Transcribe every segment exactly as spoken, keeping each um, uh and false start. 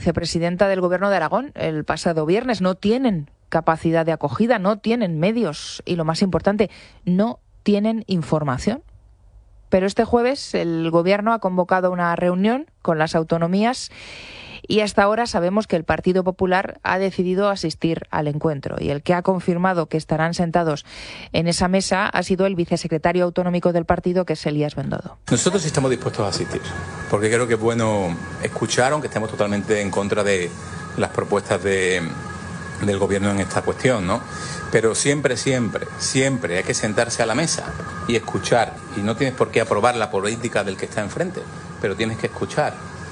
vicepresidenta del Gobierno de Aragón el pasado viernes. No tienen capacidad de acogida, no tienen medios y, lo más importante, no tienen información. Pero este jueves el Gobierno ha convocado una reunión con las autonomías y hasta ahora sabemos que el Partido Popular ha decidido asistir al encuentro, y el que ha confirmado que estarán sentados en esa mesa ha sido el vicesecretario autonómico del partido, que es Elías Bendodo. Nosotros estamos dispuestos a asistir, porque creo que es bueno escuchar, aunque estemos totalmente en contra de las propuestas de, del Gobierno en esta cuestión, ¿no? Pero siempre, siempre, siempre hay que sentarse a la mesa y escuchar. Y no tienes por qué aprobar la política del que está enfrente, pero tienes que escuchar.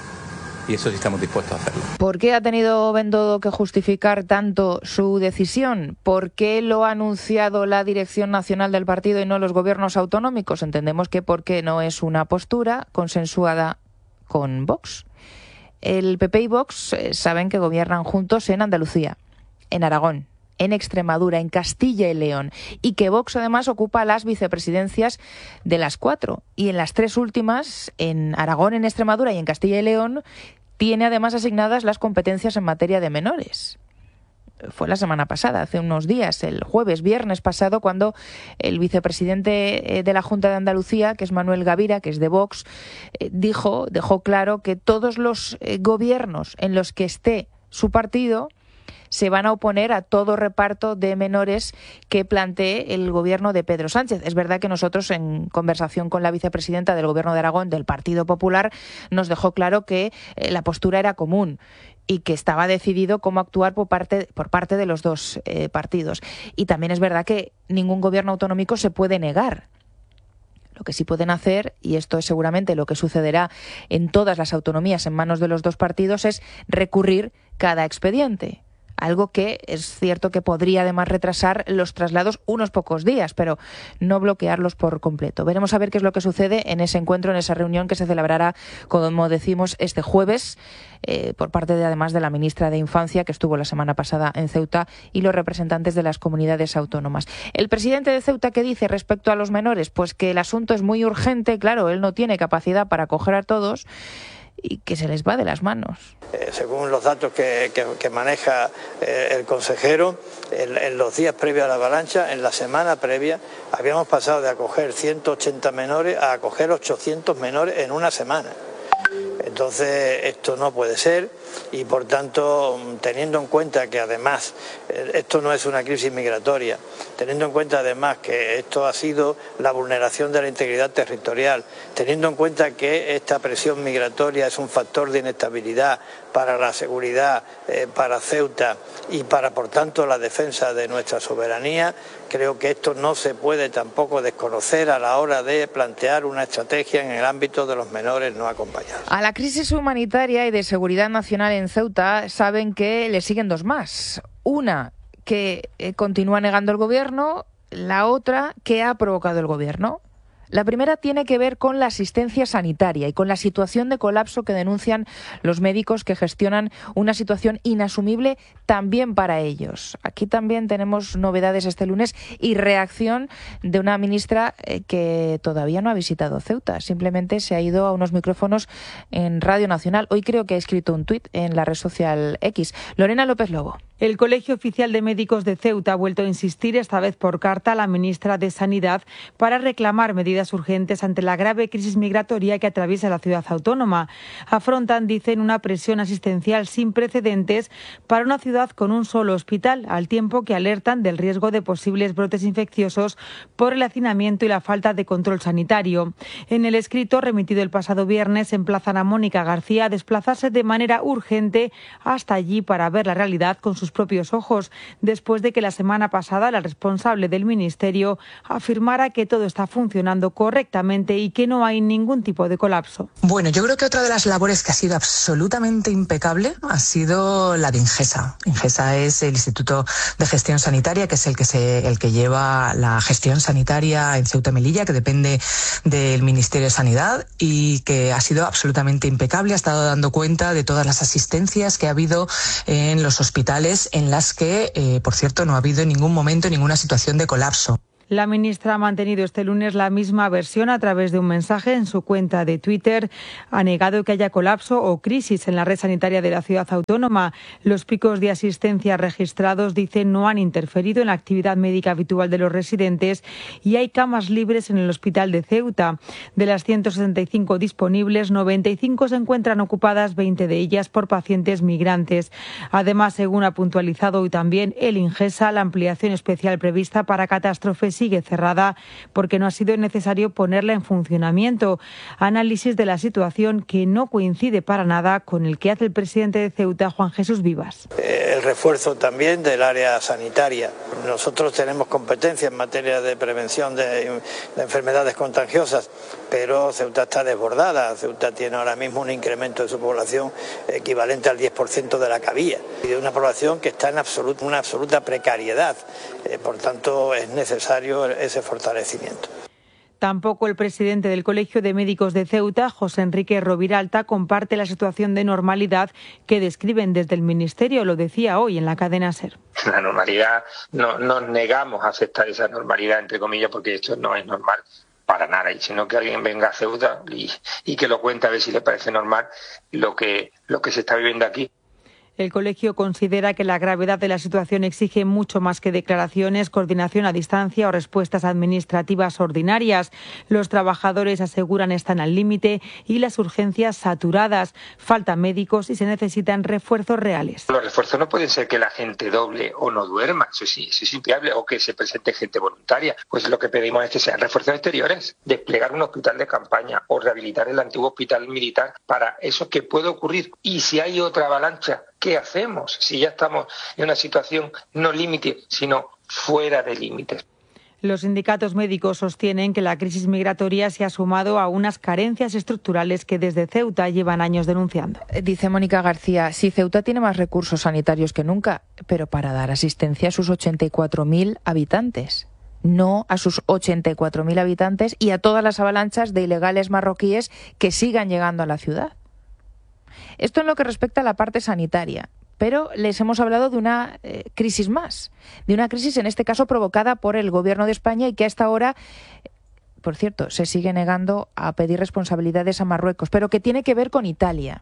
Y eso sí estamos dispuestos a hacerlo. ¿Por qué ha tenido Bendodo que justificar tanto su decisión? ¿Por qué lo ha anunciado la dirección nacional del partido y no los gobiernos autonómicos? Entendemos que porque no es una postura consensuada con Vox. El P P y Vox eh, saben que gobiernan juntos en Andalucía, en Aragón, en Extremadura, en Castilla y León, y que Vox además ocupa las vicepresidencias de las cuatro, y en las tres últimas, en Aragón, en Extremadura y en Castilla y León, tiene además asignadas las competencias en materia de menores. Fue la semana pasada, hace unos días, el jueves, viernes pasado, cuando el vicepresidente de la Junta de Andalucía, que es Manuel Gavira, que es de Vox, dijo, dejó claro que todos los gobiernos en los que esté su partido se van a oponer a todo reparto de menores que plantee el gobierno de Pedro Sánchez. Es verdad que nosotros, en conversación con la vicepresidenta del Gobierno de Aragón, del Partido Popular, nos dejó claro que eh, la postura era común y que estaba decidido cómo actuar por parte, por parte de los dos eh, partidos. Y también es verdad que ningún gobierno autonómico se puede negar. Lo que sí pueden hacer, y esto es seguramente lo que sucederá en todas las autonomías en manos de los dos partidos, es recurrir cada expediente. Algo que es cierto que podría además retrasar los traslados unos pocos días, pero no bloquearlos por completo. Veremos a ver qué es lo que sucede en ese encuentro, en esa reunión que se celebrará, como decimos, este jueves, eh, por parte de, además de la ministra de Infancia, que estuvo la semana pasada en Ceuta, y los representantes de las comunidades autónomas. El presidente de Ceuta, ¿qué dice respecto a los menores? Pues que el asunto es muy urgente, claro, él no tiene capacidad para acoger a todos, y que se les va de las manos. Eh, según los datos que, que, que maneja eh, el consejero, en, en los días previos a la avalancha, en la semana previa, habíamos pasado de acoger ciento ochenta menores a acoger ochocientos menores en una semana. Entonces esto no puede ser, y por tanto, teniendo en cuenta que además esto no es una crisis migratoria, teniendo en cuenta además que esto ha sido la vulneración de la integridad territorial, teniendo en cuenta que esta presión migratoria es un factor de inestabilidad para la seguridad, eh, para Ceuta y para, por tanto, la defensa de nuestra soberanía, creo que esto no se puede tampoco desconocer a la hora de plantear una estrategia en el ámbito de los menores no acompañados. A la crisis humanitaria y de seguridad nacional en Ceuta saben que le siguen dos más. Una, que eh, continúa negando el gobierno; la otra, que ha provocado el gobierno. La primera tiene que ver con la asistencia sanitaria y con la situación de colapso que denuncian los médicos, que gestionan una situación inasumible también para ellos. Aquí también tenemos novedades este lunes y reacción de una ministra eh, que todavía no ha visitado Ceuta. Simplemente se ha ido a unos micrófonos en Radio Nacional. Hoy creo que ha escrito un tuit en la red social X. Lorena López Lobo. El Colegio Oficial de Médicos de Ceuta ha vuelto a insistir, esta vez por carta, a la ministra de Sanidad para reclamar medidas urgentes ante la grave crisis migratoria que atraviesa la ciudad autónoma. Afrontan, dicen, una presión asistencial sin precedentes para una ciudad con un solo hospital, al tiempo que alertan del riesgo de posibles brotes infecciosos por el hacinamiento y la falta de control sanitario. En el escrito remitido el pasado viernes, emplazan a Mónica García a desplazarse de manera urgente hasta allí para ver la realidad con sus propios ojos, después de que la semana pasada la responsable del ministerio afirmara que todo está funcionando correctamente y que no hay ningún tipo de colapso. Bueno, yo creo que otra de las labores que ha sido absolutamente impecable ha sido la de Ingesa. Ingesa es el Instituto de Gestión Sanitaria, que es el que se, el que lleva la gestión sanitaria en Ceuta y Melilla, que depende del Ministerio de Sanidad, y que ha sido absolutamente impecable. Ha estado dando cuenta de todas las asistencias que ha habido en los hospitales, en las que, eh, por cierto, no ha habido en ningún momento ninguna situación de colapso. La ministra ha mantenido este lunes la misma versión a través de un mensaje en su cuenta de Twitter. Ha negado que haya colapso o crisis en la red sanitaria de la ciudad autónoma. Los picos de asistencia registrados, dice, no han interferido en la actividad médica habitual de los residentes y hay camas libres en el hospital de Ceuta. De las ciento sesenta y cinco disponibles, noventa y cinco se encuentran ocupadas, veinte de ellas por pacientes migrantes. Además, según ha puntualizado hoy también el Ingesa, la ampliación especial prevista para catástrofes sigue cerrada porque no ha sido necesario ponerla en funcionamiento. Análisis de la situación que no coincide para nada con el que hace el presidente de Ceuta, Juan Jesús Vivas. El refuerzo también del área sanitaria. Nosotros tenemos competencia en materia de prevención de, de enfermedades contagiosas, pero Ceuta está desbordada. Ceuta tiene ahora mismo un incremento de su población equivalente al diez por ciento de la que había, y de una población que está en absoluta, una absoluta precariedad. Eh, por tanto, es necesario ese fortalecimiento. Tampoco el presidente del Colegio de Médicos de Ceuta, José Enrique Roviralta, comparte la situación de normalidad que describen desde el Ministerio. Lo decía hoy en la cadena SER. La normalidad, no nos negamos a aceptar esa normalidad, entre comillas, porque esto no es normal para nada, y sino que alguien venga a Ceuta y, y que lo cuente a ver si le parece normal lo que, lo que se está viviendo aquí. El colegio considera que la gravedad de la situación exige mucho más que declaraciones, coordinación a distancia o respuestas administrativas ordinarias. Los trabajadores aseguran están al límite y las urgencias saturadas. Faltan médicos y se necesitan refuerzos reales. Los refuerzos no pueden ser que la gente doble o no duerma, eso sí, eso es inviable, o que se presente gente voluntaria. Pues lo que pedimos es que sean refuerzos exteriores, desplegar un hospital de campaña o rehabilitar el antiguo hospital militar para eso que puede ocurrir. Y si hay otra avalancha, ¿qué hacemos si ya estamos en una situación no límite, sino fuera de límites? Los sindicatos médicos sostienen que la crisis migratoria se ha sumado a unas carencias estructurales que desde Ceuta llevan años denunciando. Dice Mónica García, si Ceuta tiene más recursos sanitarios que nunca, pero para dar asistencia a sus ochenta y cuatro mil habitantes. No a sus ochenta y cuatro mil habitantes y a todas las avalanchas de ilegales marroquíes que sigan llegando a la ciudad. Esto en lo que respecta a la parte sanitaria, pero les hemos hablado de una eh, crisis más, de una crisis en este caso provocada por el Gobierno de España y que hasta ahora, por cierto, se sigue negando a pedir responsabilidades a Marruecos, pero que tiene que ver con Italia.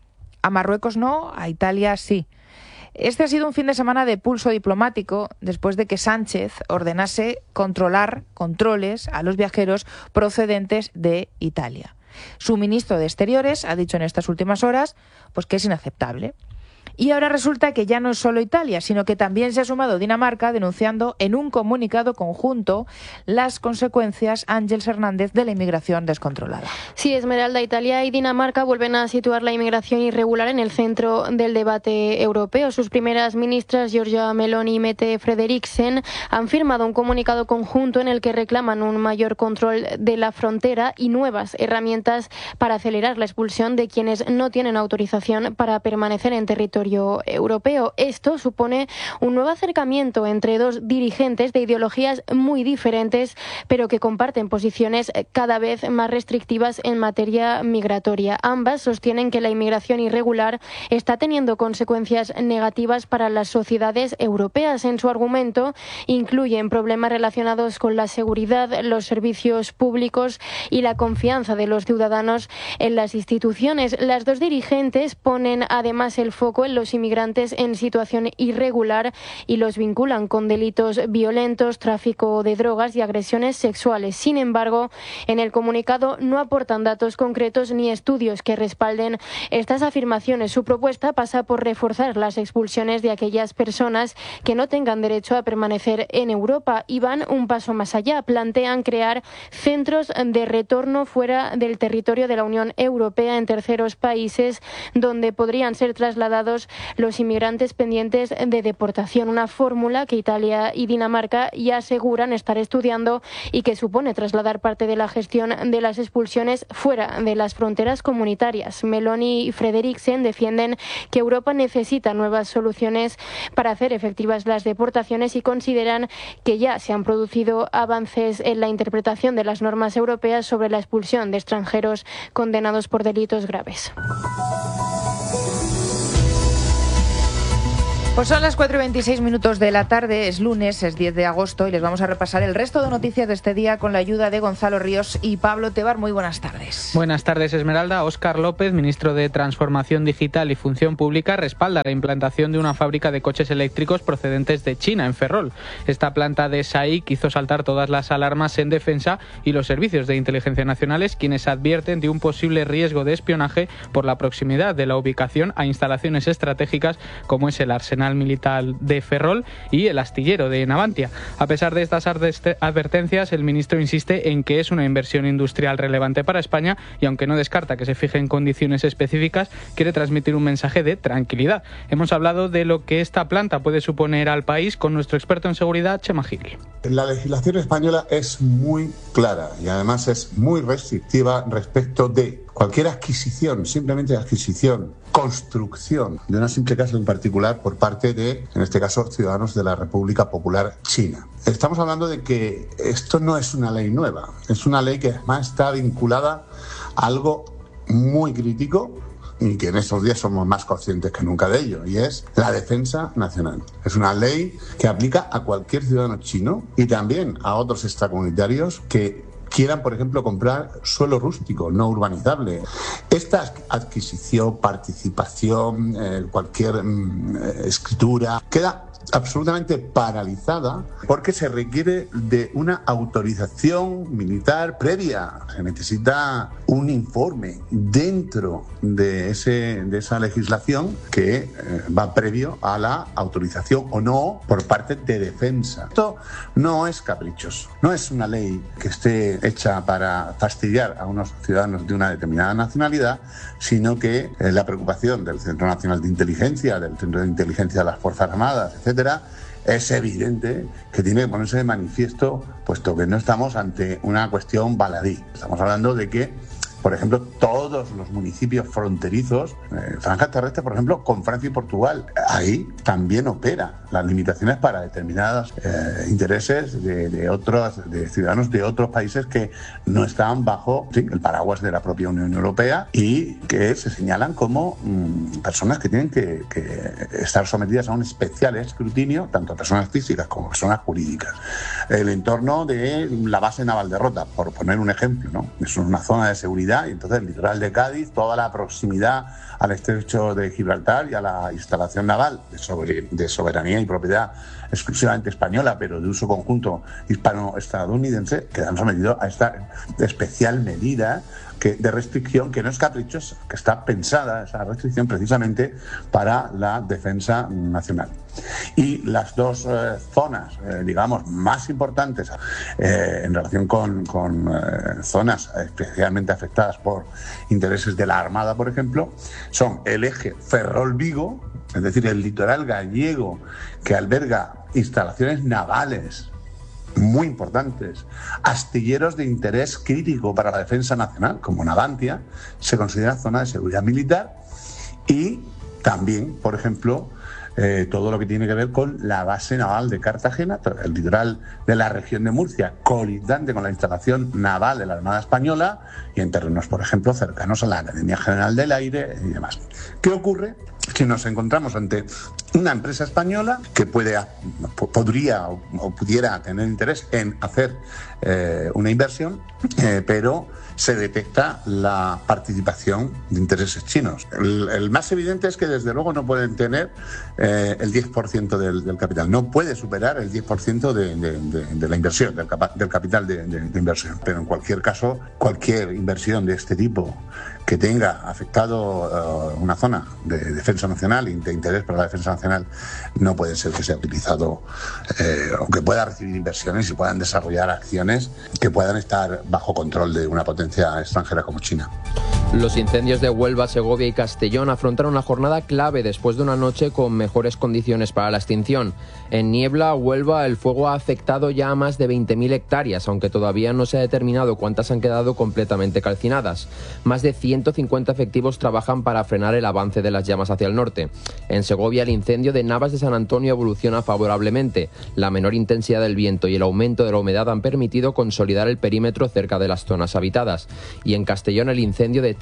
A Marruecos no, a Italia sí. Este ha sido un fin de semana de pulso diplomático después de que Sánchez ordenase controlar controles a los viajeros procedentes de Italia. Su ministro de Exteriores ha dicho en estas últimas horas pues que es inaceptable. Y ahora resulta que ya no es solo Italia, sino que también se ha sumado Dinamarca denunciando en un comunicado conjunto las consecuencias, Ángeles Hernández, de la inmigración descontrolada. Sí, Esmeralda, Italia y Dinamarca vuelven a situar la inmigración irregular en el centro del debate europeo. Sus primeras ministras, Giorgia Meloni y Mette Frederiksen, han firmado un comunicado conjunto en el que reclaman un mayor control de la frontera y nuevas herramientas para acelerar la expulsión de quienes no tienen autorización para permanecer en territorio europeo. Esto supone un nuevo acercamiento entre dos dirigentes de ideologías muy diferentes, pero que comparten posiciones cada vez más restrictivas en materia migratoria. Ambas sostienen que la inmigración irregular está teniendo consecuencias negativas para las sociedades europeas. En su argumento incluyen problemas relacionados con la seguridad, los servicios públicos y la confianza de los ciudadanos en las instituciones. Las dos dirigentes ponen además el foco en los inmigrantes en situación irregular y los vinculan con delitos violentos, tráfico de drogas y agresiones sexuales. Sin embargo, en el comunicado no aportan datos concretos ni estudios que respalden estas afirmaciones. Su propuesta pasa por reforzar las expulsiones de aquellas personas que no tengan derecho a permanecer en Europa y van un paso más allá. Plantean crear centros de retorno fuera del territorio de la Unión Europea en terceros países donde podrían ser trasladados los inmigrantes pendientes de deportación, una fórmula que Italia y Dinamarca ya aseguran estar estudiando y que supone trasladar parte de la gestión de las expulsiones fuera de las fronteras comunitarias. Meloni y Frederiksen defienden que Europa necesita nuevas soluciones para hacer efectivas las deportaciones y consideran que ya se han producido avances en la interpretación de las normas europeas sobre la expulsión de extranjeros condenados por delitos graves. Pues son las cuatro y veintiséis minutos de la tarde, es lunes, es diez de agosto y les vamos a repasar el resto de noticias de este día con la ayuda de Gonzalo Ríos y Pablo Tebar. Muy buenas tardes. Buenas tardes, Esmeralda. Óscar López, ministro de Transformación Digital y Función Pública, respalda la implantación de una fábrica de coches eléctricos procedentes de China, en Ferrol. Esta planta de S A I hizo saltar todas las alarmas en defensa y los servicios de inteligencia nacionales, quienes advierten de un posible riesgo de espionaje por la proximidad de la ubicación a instalaciones estratégicas como es el Arsenal Militar de Ferrol y el astillero de Navantia. A pesar de estas advertencias, el ministro insiste en que es una inversión industrial relevante para España y, aunque no descarta que se fijen condiciones específicas, quiere transmitir un mensaje de tranquilidad. Hemos hablado de lo que esta planta puede suponer al país con nuestro experto en seguridad, Chema Gil. La legislación española es muy clara y además es muy restrictiva respecto de cualquier adquisición, simplemente adquisición, construcción de una simple casa en particular por parte de, en este caso, ciudadanos de la República Popular China. Estamos hablando de que esto no es una ley nueva, es una ley que además está vinculada a algo muy crítico y que en estos días somos más conscientes que nunca de ello, y es la defensa nacional. Es una ley que aplica a cualquier ciudadano chino y también a otros extracomunitarios que quieran, por ejemplo, comprar suelo rústico, no urbanizable. Esta adquisición, participación, eh, cualquier mm, escritura, queda absolutamente paralizada porque se requiere de una autorización militar previa. Se necesita un informe dentro de, ese, de esa legislación que eh, va previo a la autorización o no por parte de defensa. Esto no es caprichoso, no es una ley que esté hecha para fastidiar a unos ciudadanos de una determinada nacionalidad, sino que eh, la preocupación del Centro Nacional de Inteligencia, del Centro de Inteligencia de las Fuerzas Armadas, etcétera, es evidente que tiene que ponerse de manifiesto, puesto que no estamos ante una cuestión baladí. Estamos hablando de que, por ejemplo, todos los municipios fronterizos, eh, franjas terrestres, por ejemplo, con Francia y Portugal, ahí también opera las limitaciones para determinados eh, intereses de, de otros de ciudadanos de otros países que no están bajo sí, el paraguas de la propia Unión Europea y que se señalan como mmm, personas que tienen que, que estar sometidas a un especial escrutinio, tanto personas físicas como personas jurídicas. El entorno de la base naval de Rota, por poner un ejemplo, ¿no? Es una zona de seguridad y entonces el litoral de Cádiz, toda la proximidad al estrecho de Gibraltar y a la instalación naval de, sober- de soberanía y propiedad exclusivamente española, pero de uso conjunto hispano-estadounidense, quedan sometidos a esta especial medida que, de restricción que no es caprichosa, que está pensada esa restricción precisamente para la defensa nacional. Y las dos eh, zonas, eh, digamos, más importantes eh, en relación con, con eh, zonas especialmente afectadas por intereses de la Armada, por ejemplo, son el eje Ferrol-Vigo, es decir, el litoral gallego que alberga instalaciones navales muy importantes, astilleros de interés crítico para la defensa nacional, como Navantia, se considera zona de seguridad militar, y también, por ejemplo, Eh, todo lo que tiene que ver con la base naval de Cartagena, el litoral de la región de Murcia, colindante con la instalación naval de la Armada Española y en terrenos, por ejemplo, cercanos a la Academia General del Aire y demás. ¿Qué ocurre si nos encontramos ante una empresa española que puede, podría o pudiera tener interés en hacer eh, una inversión, eh, pero se detecta la participación de intereses chinos? El, el más evidente es que desde luego no pueden tener eh, el diez por ciento del, del capital, no puede superar el diez por ciento de, de, de, de la inversión, del, capa, del capital de, de, de inversión, pero en cualquier caso, cualquier inversión de este tipo que tenga afectado uh, una zona de defensa nacional y de interés para la defensa nacional no puede ser que sea utilizado eh, o que pueda recibir inversiones y puedan desarrollar acciones que puedan estar bajo control de una potencia extranjera como China. Los incendios de Huelva, Segovia y Castellón afrontaron una jornada clave después de una noche con mejores condiciones para la extinción. En Niebla, Huelva, el fuego ha afectado ya a más de veinte mil hectáreas, aunque todavía no se ha determinado cuántas han quedado completamente calcinadas. Más de ciento cincuenta efectivos trabajan para frenar el avance de las llamas hacia el norte. En Segovia, el incendio de Navas de San Antonio evoluciona favorablemente. La menor intensidad del viento y el aumento de la humedad han permitido consolidar el perímetro cerca de las zonas habitadas. Y en Castellón, el incendio de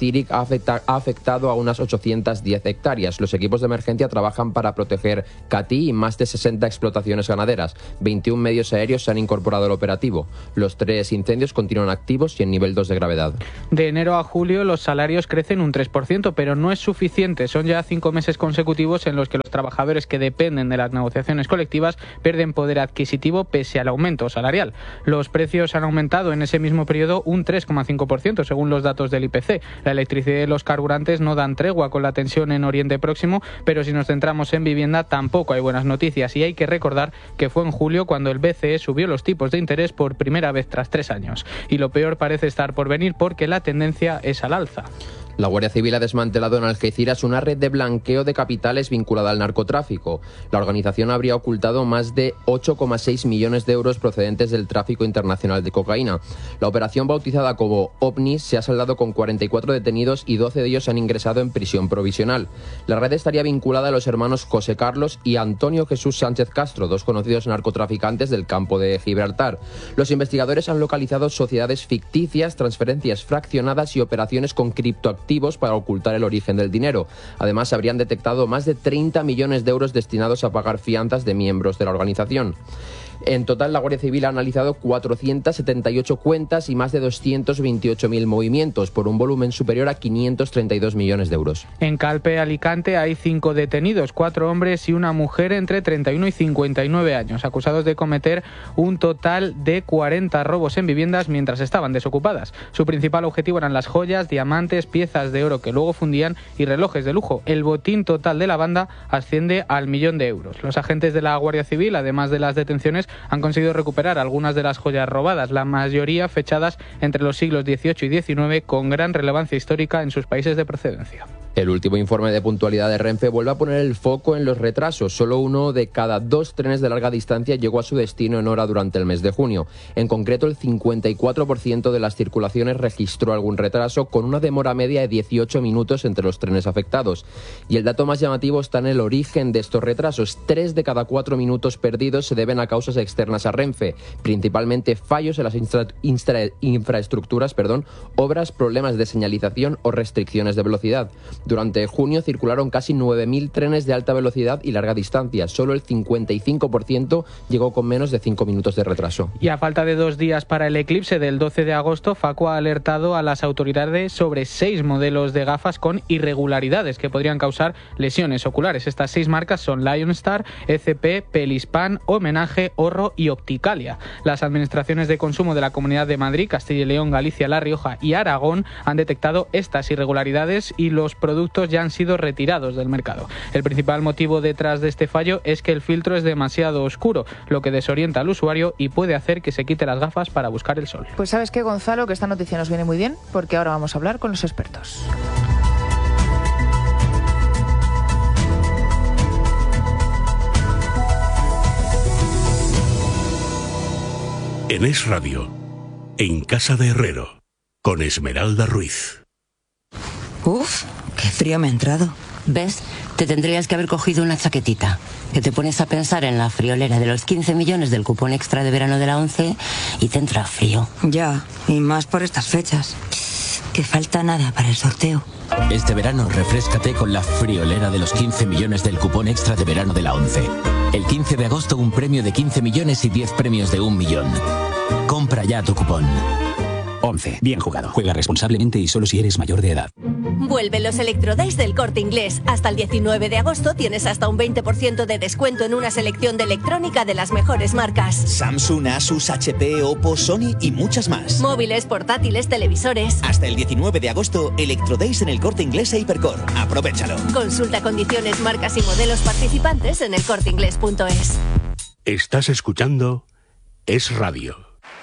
Tyrick ha, afecta, ha afectado a unas ochocientas diez hectáreas. Los equipos de emergencia trabajan para proteger Catí y más de sesenta explotaciones ganaderas. veintiún medios aéreos se han incorporado al operativo. Los tres incendios continúan activos y en nivel dos de gravedad. De enero a julio los salarios crecen un tres por ciento, pero no es suficiente. Son ya cinco meses consecutivos en los que los trabajadores que dependen de las negociaciones colectivas pierden poder adquisitivo pese al aumento salarial. Los precios han aumentado en ese mismo periodo un tres coma cinco por ciento, según los datos del I P C. La electricidad y los carburantes no dan tregua con la tensión en Oriente Próximo, pero si nos centramos en vivienda tampoco hay buenas noticias, y hay que recordar que fue en julio cuando el B C E subió los tipos de interés por primera vez tras tres años. Y lo peor parece estar por venir porque la tendencia es al alza. La Guardia Civil ha desmantelado en Algeciras una red de blanqueo de capitales vinculada al narcotráfico. La organización habría ocultado más de ocho coma seis millones de euros procedentes del tráfico internacional de cocaína. La operación, bautizada como OVNI, se ha saldado con cuarenta y cuatro detenidos y doce de ellos han ingresado en prisión provisional. La red estaría vinculada a los hermanos José Carlos y Antonio Jesús Sánchez Castro, dos conocidos narcotraficantes del campo de Gibraltar. Los investigadores han localizado sociedades ficticias, transferencias fraccionadas y operaciones con criptoactivos para ocultar el origen del dinero. Además, se habrían detectado más de treinta millones de euros destinados a pagar fianzas de miembros de la organización. En total, la Guardia Civil ha analizado cuatrocientas setenta y ocho cuentas y más de doscientos veintiocho mil movimientos, por un volumen superior a quinientos treinta y dos millones de euros. En Calpe, Alicante, hay cinco detenidos, cuatro hombres y una mujer entre treinta y uno y cincuenta y nueve años, acusados de cometer un total de cuarenta robos en viviendas mientras estaban desocupadas. Su principal objetivo eran las joyas, diamantes, piezas de oro que luego fundían y relojes de lujo. El botín total de la banda asciende al millón de euros. Los agentes de la Guardia Civil, además de las detenciones, han conseguido recuperar algunas de las joyas robadas, la mayoría fechadas entre los siglos dieciocho y diecinueve, con gran relevancia histórica en sus países de procedencia. El último informe de puntualidad de Renfe vuelve a poner el foco en los retrasos. Solo uno de cada dos trenes de larga distancia llegó a su destino en hora durante el mes de junio. En concreto, el cincuenta y cuatro por ciento de las circulaciones registró algún retraso, con una demora media de dieciocho minutos entre los trenes afectados. Y el dato más llamativo está en el origen de estos retrasos. Tres de cada cuatro minutos perdidos se deben a causas externas a Renfe, principalmente fallos en las instra- instra- infraestructuras, perdón, obras, problemas de señalización o restricciones de velocidad. Durante junio circularon casi nueve mil trenes de alta velocidad y larga distancia. Solo el cincuenta y cinco por ciento llegó con menos de cinco minutos de retraso. Y a falta de dos días para el eclipse del doce de agosto, Facua ha alertado a las autoridades sobre seis modelos de gafas con irregularidades que podrían causar lesiones oculares. Estas seis marcas son Lionstar, E C P, Pelispan, Homenaje, Orro y Opticalia. Las administraciones de consumo de la Comunidad de Madrid, Castilla y León, Galicia, La Rioja y Aragón han detectado estas irregularidades y los productos ya han sido retirados del mercado. El principal motivo detrás de este fallo es que el filtro es demasiado oscuro, lo que desorienta al usuario y puede hacer que se quite las gafas para buscar el sol. Pues sabes qué, Gonzalo, que esta noticia nos viene muy bien, porque ahora vamos a hablar con los expertos. En Es Radio, en Casa de Herrero, con Esmeralda Ruiz. Uf, qué frío me ha entrado. ¿Ves? Te tendrías que haber cogido una chaquetita. Que te pones a pensar en la friolera de los quince millones del cupón extra de verano de la ONCE y te entra frío. Ya, y más por estas fechas. Que falta nada para el sorteo. Este verano refréscate con la friolera de los quince millones del cupón extra de verano de la ONCE. El quince de agosto un premio de quince millones y diez premios de un millón. Compra ya tu cupón. ONCE. Bien jugado. Juega responsablemente y solo si eres mayor de edad. Vuelven los Electrodays del Corte Inglés. Hasta el diecinueve de agosto tienes hasta un veinte por ciento de descuento en una selección de electrónica de las mejores marcas. Samsung, Asus, H P, Oppo, Sony y muchas más. Móviles, portátiles, televisores. Hasta el diecinueve de agosto, Electrodays en el Corte Inglés e Hipercor. Aprovéchalo. Consulta condiciones, marcas y modelos participantes en el corte inglés punto es. Estás escuchando Es Radio.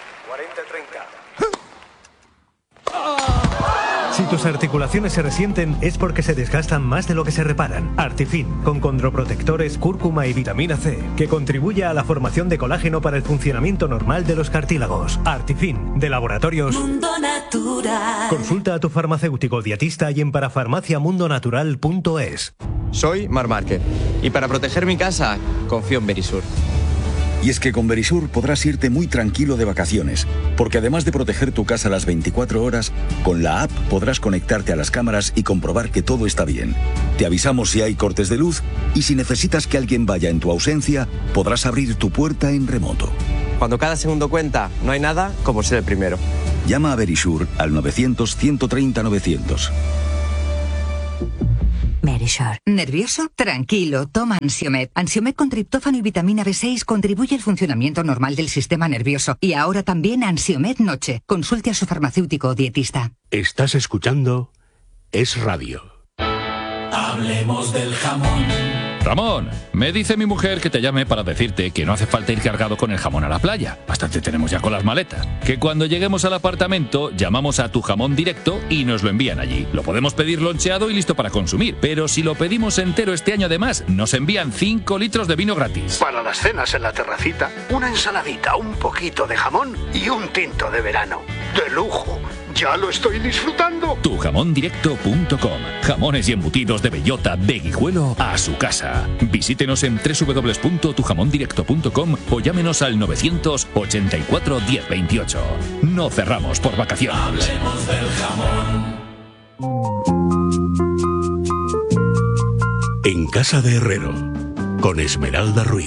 Si tus articulaciones se resienten es porque se desgastan más de lo que se reparan. Artifin, con condroprotectores, cúrcuma y vitamina C, que contribuye a la formación de colágeno para el funcionamiento normal de los cartílagos. Artifin, de Laboratorios Mundo Natural. Consulta a tu farmacéutico dietista y en parafarmacia mundo natural punto es. Soy Mar Márquez y para proteger mi casa confío en Verisur. Y es que con Verisur podrás irte muy tranquilo de vacaciones, porque además de proteger tu casa las veinticuatro horas, con la app podrás conectarte a las cámaras y comprobar que todo está bien. Te avisamos si hay cortes de luz y si necesitas que alguien vaya en tu ausencia, podrás abrir tu puerta en remoto. Cuando cada segundo cuenta, no hay nada como ser el primero. Llama a Verisur al novecientos, ciento treinta, novecientos. Verisur. ¿Nervioso? Tranquilo, toma Ansiomed. Ansiomed con triptófano y vitamina B seis contribuye al funcionamiento normal del sistema nervioso. Y ahora también Ansiomed Noche. Consulte a su farmacéutico o dietista. Estás escuchando Es Radio. Hablemos del jamón. Ramón, me dice mi mujer que te llame para decirte que no hace falta ir cargado con el jamón a la playa. Bastante tenemos ya con las maletas. Que cuando lleguemos al apartamento, llamamos a Tu Jamón Directo y nos lo envían allí. Lo podemos pedir loncheado y listo para consumir. Pero si lo pedimos entero este año además, nos envían cinco litros de vino gratis. Para las cenas en la terracita, una ensaladita, un poquito de jamón y un tinto de verano. ¡De lujo! ¡Ya lo estoy disfrutando! tu jamón directo punto com. Jamones y embutidos de bellota de Guijuelo a su casa. Visítenos en doble u doble u doble u punto tu jamón directo punto com o llámenos al novecientos ochenta y cuatro diez veintiocho. No cerramos por vacaciones. Hablemos del jamón. En Casa de Herrero, con Esmeralda Ruiz.